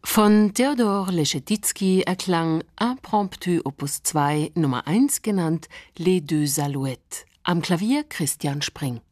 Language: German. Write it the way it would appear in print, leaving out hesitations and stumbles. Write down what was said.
Von Theodor Leschetizky erklang Impromptu Opus 2 Nummer 1 genannt Les deux Alouettes. Am Klavier Christian Spring.